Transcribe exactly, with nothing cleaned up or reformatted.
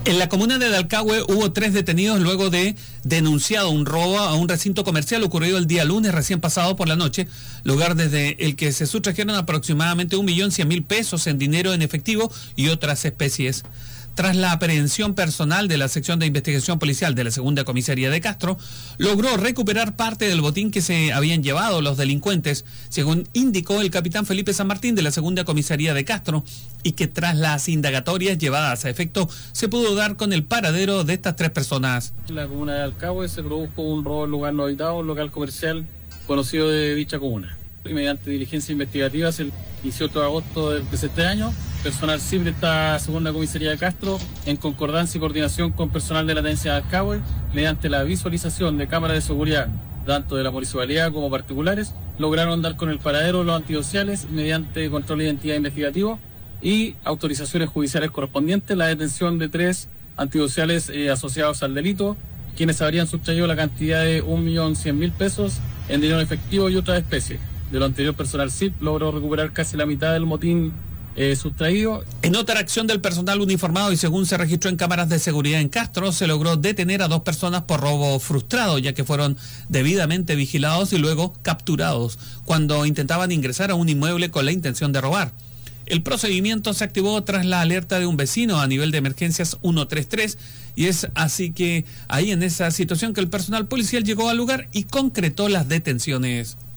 En la comuna de Dalcahue hubo tres detenidos luego de denunciado un robo a un recinto comercial ocurrido el día lunes recién pasado por la noche, lugar desde el que se sustrajeron aproximadamente un millón cien mil pesos en dinero en efectivo y otras especies. Tras la aprehensión personal de la sección de investigación policial de la segunda comisaría de Castro, logró recuperar parte del botín que se habían llevado los delincuentes, según indicó el capitán Felipe San Martín de la segunda comisaría de Castro, y que tras las indagatorias llevadas a efecto se pudo dar con el paradero de estas tres personas. En la comuna de Dalcahue se produjo un robo en lugar no habitado, un local comercial conocido de dicha comuna. Y mediante diligencias investigativas el dieciocho de agosto de este año, personal C I B de esta segunda comisaría de Castro, en concordancia y coordinación con personal de la tenencia de Dalcahue, mediante la visualización de cámaras de seguridad, tanto de la municipalidad como particulares, lograron dar con el paradero de los antidociales mediante control de identidad investigativo y autorizaciones judiciales correspondientes, la detención de tres antidociales eh, asociados al delito, quienes habrían sustraído la cantidad de un millón cien mil pesos en dinero efectivo y otras especies. De lo anterior, personal C I B logró recuperar casi la mitad del motín eh, sustraído. En otra acción del personal uniformado y según se registró en cámaras de seguridad en Castro, se logró detener a dos personas por robo frustrado, ya que fueron debidamente vigilados y luego capturados cuando intentaban ingresar a un inmueble con la intención de robar. El procedimiento se activó tras la alerta de un vecino a nivel de emergencias ciento treinta y tres y es así que ahí en esa situación que el personal policial llegó al lugar y concretó las detenciones.